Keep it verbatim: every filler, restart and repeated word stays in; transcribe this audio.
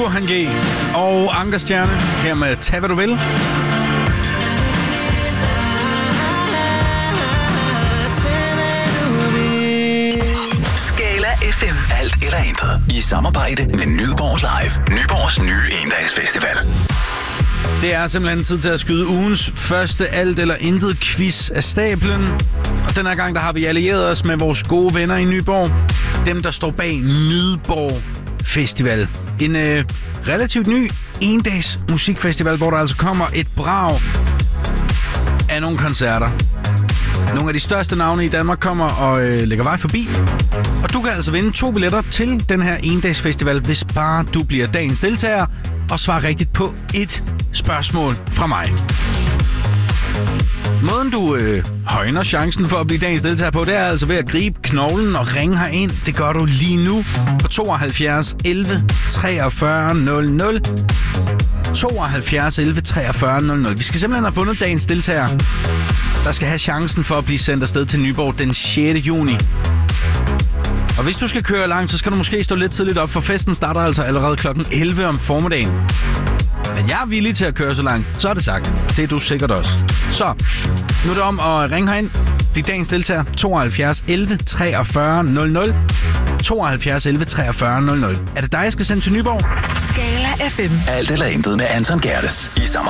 Burhan G og Anker Stjerne her med Tag hvad du vil. Skala F M. Alt eller intet. I samarbejde med Nyborg Live. Nyborgs nye endagsfestival. Det er simpelthen tid til at skyde ugens første alt eller intet quiz af stablen. Og den her gang, der har vi allieret os med vores gode venner i Nyborg. Dem, der står bag Nyborg Festival. En øh, relativt ny endags musikfestival, hvor der altså kommer et brag af nogle koncerter. Nogle af de største navne i Danmark kommer og øh, lægger vej forbi. Og du kan altså vinde to billetter til den her endagsfestival, hvis bare du bliver dagens deltager og svarer rigtigt på et spørgsmål fra mig. Måden du øh, højner chancen for at blive dagens deltager på, det er altså ved at gribe knoglen og ringe herind. Det gør du lige nu på tooghalvfjerds elleve treogfyrre nul nul. tooghalvfjerds elleve treogfyrre nul nul. Vi skal simpelthen have fundet dagens deltager, der skal have chancen for at blive sendt afsted til Nyborg den sjette juni. Og hvis du skal køre langt, så skal du måske stå lidt tidligt op, for festen starter altså allerede klokken elleve om formiddagen. Men jeg er villig til at køre så langt, så er det sagt. Det er du sikkert også. Så, nu er det om at ringe herind. Bliv dagens deltager tooghalvfjerds elleve treogfyrre nul nul. tooghalvfjerds elleve treogfyrre nul nul. Er det dig, jeg skal sende til Nyborg? Skala F M. Alt eller intet med Anton Gerdes. I samarbejde